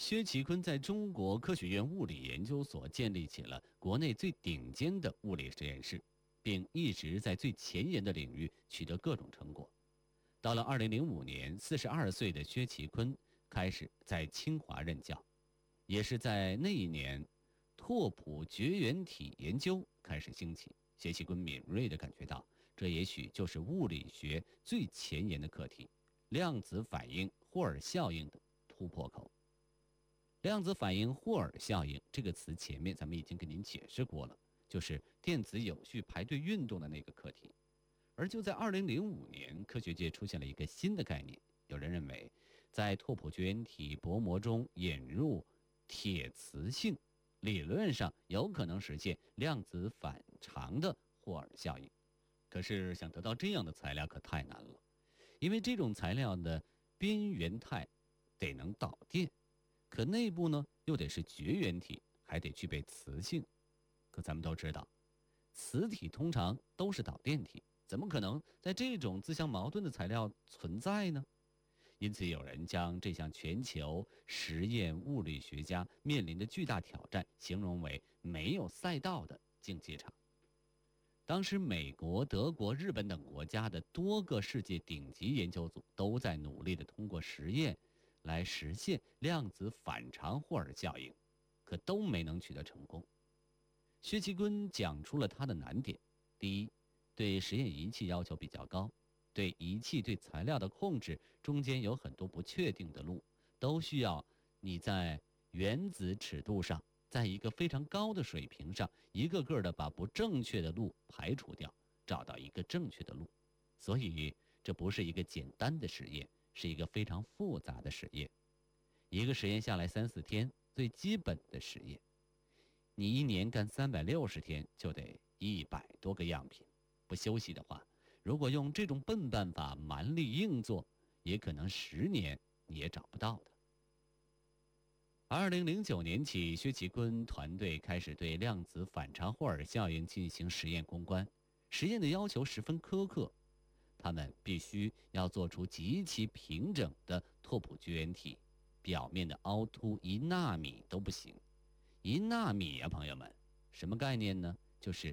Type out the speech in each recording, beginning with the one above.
薛其坤在中国科学院物理研究所建立起了国内最顶尖的物理实验室，并一直在最前沿的领域取得各种成果。到了2005年，42岁的薛其坤开始在清华任教，也是在那一年，拓扑绝缘体研究开始兴起。薛其坤敏锐地感觉到，这也许就是物理学最前沿的课题——量子反应霍尔效应的突破口。量子反应霍尔效应这个词前面咱们已经给您解释过了，就是电子有序排队运动的那个课题。而就在2005年，科学界出现了一个新的概念，有人认为，在拓扑绝缘体薄膜中引入铁磁性，理论上有可能实现量子反常的霍尔效应。可是想得到这样的材料可太难了，因为这种材料的边缘态得能导电，可内部呢又得是绝缘体，还得具备磁性。可咱们都知道，磁体通常都是导电体，怎么可能在这种自相矛盾的材料存在呢？因此有人将这项全球实验物理学家面临的巨大挑战形容为没有赛道的竞技场。当时美国、德国、日本等国家的多个世界顶级研究组都在努力地通过实验来实现量子反常霍尔效应，可都没能取得成功。薛其坤讲出了他的难点：第一，对实验仪器要求比较高，对仪器对材料的控制中间有很多不确定的路，都需要你在原子尺度上，在一个非常高的水平上，一个个的把不正确的路排除掉，找到一个正确的路。所以这不是一个简单的实验，是一个非常复杂的实验。一个实验下来3-4天，最基本的实验，你一年干360天就得100多个样品，不休息的话，如果用这种笨办法蛮力硬做，也可能10年你也找不到的。2009年起，薛其坤团队开始对量子反常霍尔效应进行实验攻关。实验的要求十分苛刻，他们必须要做出极其平整的拓扑绝缘体，表面的凹凸1纳米都不行。1纳米啊，朋友们，什么概念呢？就是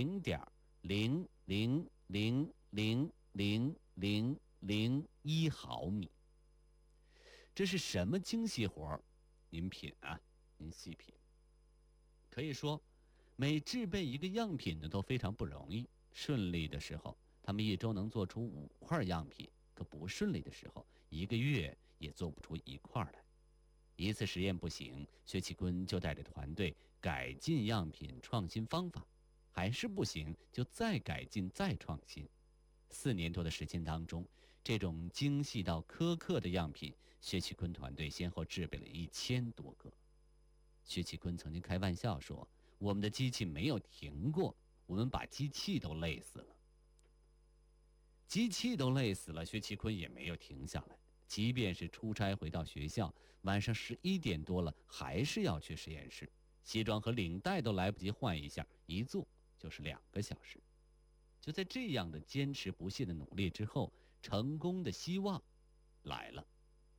0.000000001毫米。这是什么精细活？您品啊，您细品。可以说，每制备一个样品呢都非常不容易。顺利的时候，他们一周能做出5块样品；可不顺利的时候，1个月也做不出1块来。一次实验不行，薛其坤就带着团队改进样品，创新方法，还是不行，就再改进，再创新。4年多的时间当中，这种精细到苛刻的样品，薛其坤团队先后制备了1000多个。薛其坤曾经开玩笑说：“我们的机器没有停过，我们把机器都累死了。”机器都累死了，薛其坤也没有停下来。即便是出差回到学校，晚上11点多了，还是要去实验室，西装和领带都来不及换一下，一坐就是2个小时。就在这样的坚持不懈的努力之后，成功的希望来了。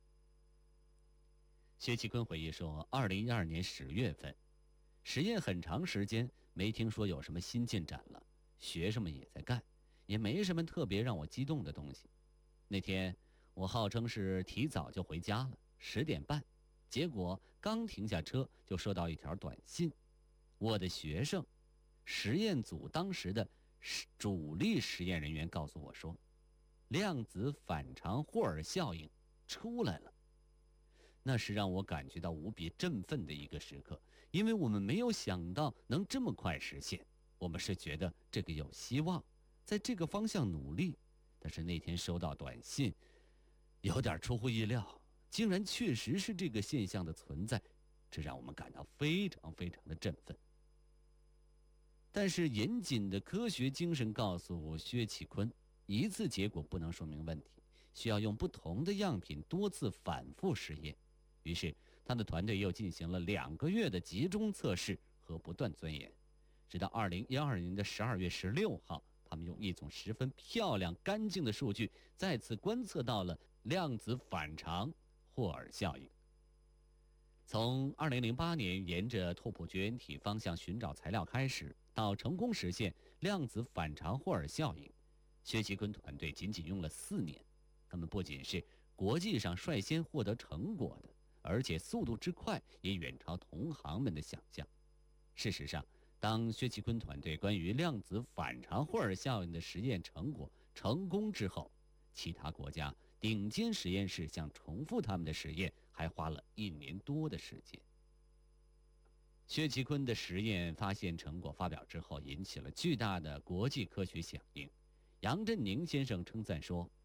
薛其坤回忆说，2012年10月份，实验很长时间没听说有什么新进展了，学生们也在干，也没什么特别让我激动的东西。那天我号称是提早就回家了，10点半，结果刚停下车就收到一条短信，我的学生，实验组当时的主力实验人员告诉我说，量子反常霍尔效应出来了。那是让我感觉到无比振奋的一个时刻，因为我们没有想到能这么快实现，我们是觉得这个有希望，在这个方向努力。但是那天收到短信，有点出乎意料，竟然确实是这个现象的存在，这让我们感到非常非常的振奋。但是严谨的科学精神告诉薛其坤，一次结果不能说明问题，需要用不同的样品多次反复实验。于是他的团队又进行了2个月的集中测试和不断钻研，直到2012年的12月16号，他们用一种十分漂亮干净的数据再次观测到了量子反常霍尔效应。 从2008年沿着拓扑绝缘体方向寻找材料开始，到成功实现量子反常霍尔效应，薛其坤团队仅仅用了4年。他们不仅是国际上率先获得成果的，而且速度之快也远超同行们的想象。事实上，当薛其坤团队关于量子反常霍尔效应的实验成果成功之后，其他国家顶尖实验室想重复他们的实验，还花了1年多的时间。薛其坤的实验发现成果发表之后，引起了巨大的国际科学响应。杨振宁先生称赞说：